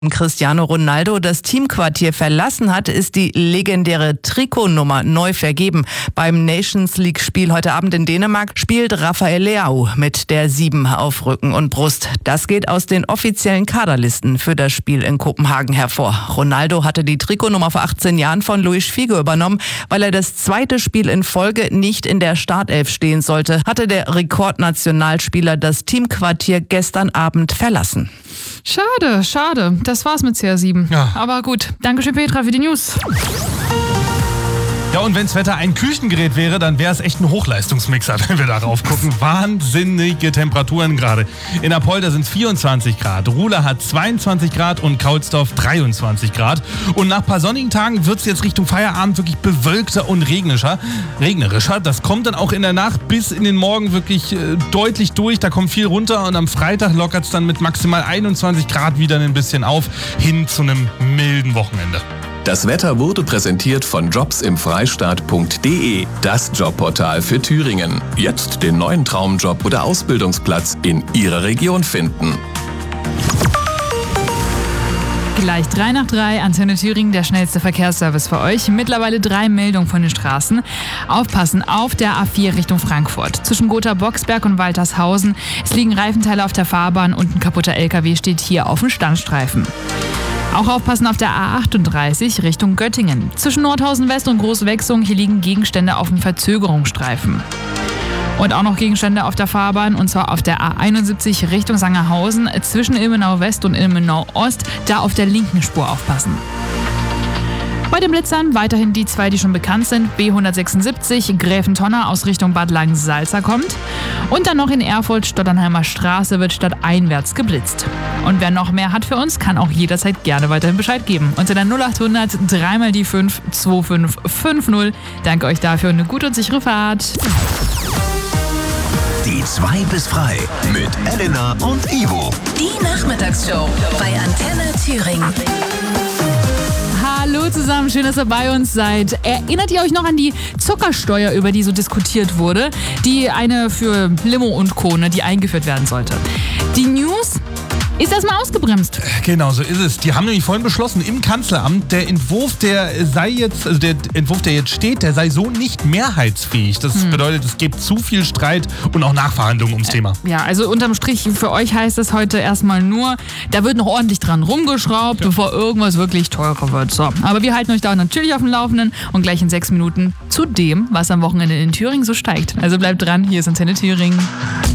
Cristiano Ronaldo das Teamquartier verlassen hat, ist die legendäre Trikotnummer neu vergeben. Beim Nations-League-Spiel heute Abend in Dänemark spielt Rafael Leao mit der 7 auf Rücken und Brust. Das geht aus den offiziellen Kaderlisten für das Spiel in Kopenhagen hervor. Ronaldo hatte die Trikotnummer vor 18 Jahren von Luis Figo übernommen. Weil er das zweite Spiel in Folge nicht in der Startelf stehen sollte, hatte der Rekordnationalspieler das Teamquartier gestern Abend verlassen. Schade. Das war's mit CR7. Ja. Aber gut. Dankeschön, Petra, für die News. Ja, und wenns Wetter ein Küchengerät wäre, dann wäre es echt ein Hochleistungsmixer, wenn wir darauf gucken. Wahnsinnige Temperaturen gerade. In Apolda sind 24 Grad, Ruhla hat 22 Grad und Kaulsdorf 23 Grad. Und nach ein paar sonnigen Tagen wird es jetzt Richtung Feierabend wirklich bewölkter und regnerischer. Das kommt dann auch in der Nacht bis in den Morgen wirklich deutlich durch. Da kommt viel runter und am Freitag lockert es dann mit maximal 21 Grad wieder ein bisschen auf, hin zu einem milden Wochenende. Das Wetter wurde präsentiert von jobsimfreistaat.de, das Jobportal für Thüringen. Jetzt den neuen Traumjob oder Ausbildungsplatz in Ihrer Region finden. Gleich 3 nach 3, Antenne Thüringen, der schnellste Verkehrsservice für euch. Mittlerweile 3 Meldungen von den Straßen. Aufpassen auf der A4 Richtung Frankfurt. Zwischen Gotha-Boxberg und Waltershausen. Es liegen Reifenteile auf der Fahrbahn und ein kaputter LKW steht hier auf dem Standstreifen. Auch aufpassen auf der A38 Richtung Göttingen. Zwischen Nordhausen West und Großwechsung, hier liegen Gegenstände auf dem Verzögerungsstreifen. Und auch noch Gegenstände auf der Fahrbahn, und zwar auf der A71 Richtung Sangerhausen, zwischen Ilmenau West und Ilmenau Ost, da auf der linken Spur aufpassen. Bei den Blitzern weiterhin die 2, die schon bekannt sind. B176 Gräfentonner aus Richtung Bad Langensalza kommt. Und dann noch in Erfurt, Stotternheimer Straße, wird stadteinwärts geblitzt. Und wer noch mehr hat für uns, kann auch jederzeit gerne weiterhin Bescheid geben. Unter der 0800 3 mal die 5 2550. Danke euch dafür und eine gute und sichere Fahrt. Die 2 bis frei mit Elena und Ivo. Die Nachmittagsshow bei Antenne Thüringen. Hallo zusammen, schön, dass ihr bei uns seid. Erinnert ihr euch noch an die Zuckersteuer, über die so diskutiert wurde? Die eine für Limo und Co., die eingeführt werden sollte. Die News ist erstmal ausgebremst. Genau, so ist es. Die haben nämlich vorhin beschlossen im Kanzleramt, der Entwurf, der jetzt steht, der sei so nicht mehrheitsfähig. Das bedeutet, es gibt zu viel Streit und auch Nachverhandlungen ums Thema. Ja, also unterm Strich für euch heißt es heute erstmal nur, da wird noch ordentlich dran rumgeschraubt, bevor irgendwas wirklich teurer wird. So, aber wir halten euch da natürlich auf dem Laufenden und gleich in 6 Minuten zu dem, was am Wochenende in Thüringen so steigt. Also bleibt dran, hier ist Antenne Thüringen.